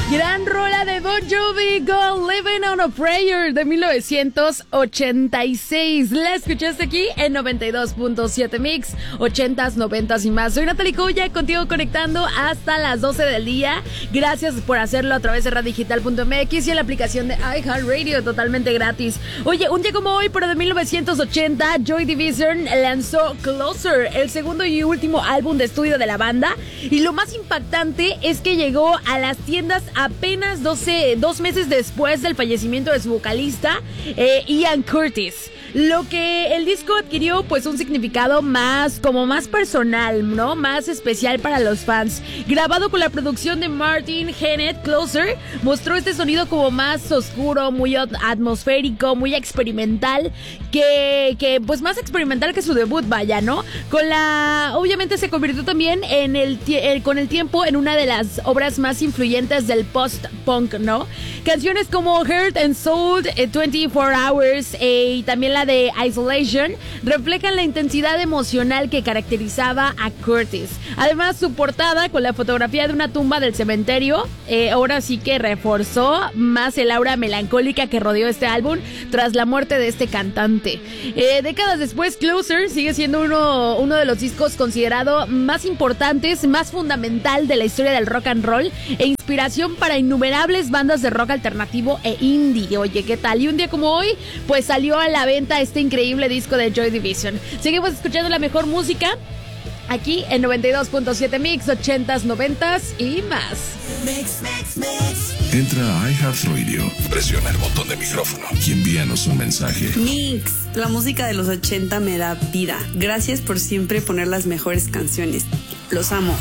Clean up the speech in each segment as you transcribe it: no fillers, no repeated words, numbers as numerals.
Gran rola de Bon Jovi, Go Living on a Prayer de 1986. La escuchaste aquí en 92.7 Mix, 80s, 90s y más. Soy Natalie Coya, contigo conectando hasta las 12 del día. Gracias por hacerlo a través de radiodigital.mx y en la aplicación de iHeartRadio, totalmente gratis. Oye, un día como hoy, pero de 1980, Joy Division lanzó Closer, el segundo y último álbum de estudio de la banda. Y lo más impactante es que llegó a las tiendas apenas 2 meses después del fallecimiento de su vocalista, Ian Curtis. Lo que el disco adquirió pues un significado más personal, ¿no? Más especial para los fans. Grabado con la producción de Martin Hennett, Closer mostró este sonido como más oscuro, muy atmosférico, muy experimental, que pues más experimental que su debut, vaya, ¿no? Obviamente se convirtió también con el tiempo en una de las obras más influyentes del post-punk, ¿no? Canciones como Heart and Soul, 24 Hours y también la de Isolation reflejan la intensidad emocional que caracterizaba a Curtis. Además, su portada con la fotografía de una tumba del cementerio ahora sí que reforzó más el aura melancólica que rodeó este álbum tras la muerte de este cantante. Décadas después, Closer sigue siendo uno de los discos considerado más importantes, más fundamental de la historia del rock and roll e inspiración para innumerables bandas de rock alternativo e indie. Oye, ¿qué tal? Y un día como hoy, pues salió a la venta este increíble disco de Joy Division. Seguimos escuchando la mejor música aquí en 92.7 Mix, 80s, 90s y más. Mix. Entra a iHeartRadio, presiona el botón de micrófono y envíanos un mensaje. Mix, la música de los 80 me da vida. Gracias por siempre poner las mejores canciones. Los amo.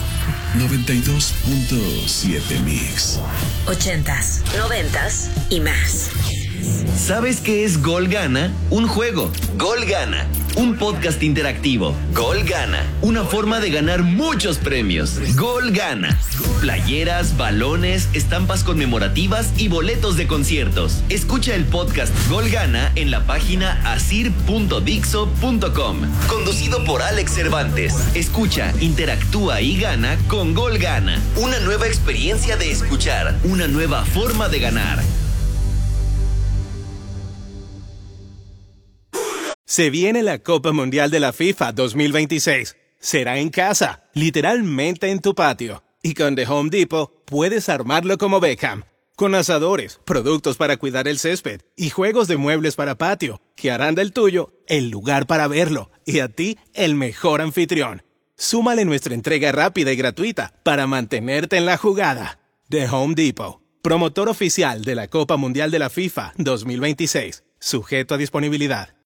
92.7 Mix. 80s, 90s y más. ¿Sabes qué es Gol Gana? Un juego. Gol Gana. Un podcast interactivo. Gol Gana. Una forma de ganar muchos premios. Gol Gana. Playeras, balones, estampas conmemorativas y boletos de conciertos. Escucha el podcast Gol Gana en la página asir.dixo.com. Conducido por Alex Cervantes. Escucha, interactúa y gana con Gol Gana. Una nueva experiencia de escuchar. Una nueva forma de ganar. Se viene la Copa Mundial de la FIFA 2026. Será en casa, literalmente en tu patio. Y con The Home Depot puedes armarlo como Beckham. Con asadores, productos para cuidar el césped y juegos de muebles para patio, que harán del tuyo el lugar para verlo y a ti el mejor anfitrión. Súmale nuestra entrega rápida y gratuita para mantenerte en la jugada. The Home Depot, promotor oficial de la Copa Mundial de la FIFA 2026. Sujeto a disponibilidad.